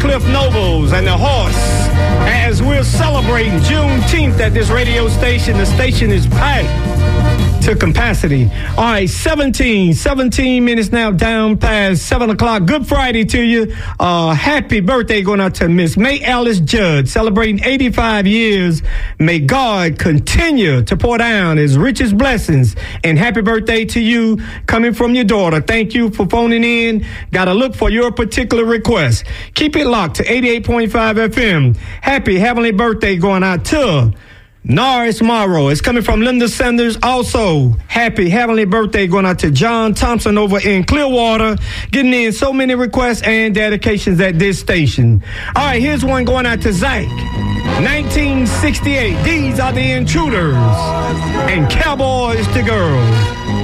Cliff Nobles and the Horse as we're celebrating Juneteenth at this radio station. The station is packed to capacity. All right, 17 minutes now down past 7 o'clock. Good Friday to you. Happy birthday going out to Miss May Alice Judd, celebrating 85 years. May God continue to pour down his richest blessings. And happy birthday to you coming from your daughter. Thank you for phoning in. Got to look for your particular request. Keep it locked to 88.5 FM. Happy heavenly birthday going out to Norris Morrow. It's coming from Linda Sanders. Also, happy heavenly birthday going out to John Thompson over in Clearwater. Getting in so many requests and dedications at this station. All right, here's one going out to Zach. 1968. These are the Intruders and Cowboys to Girls.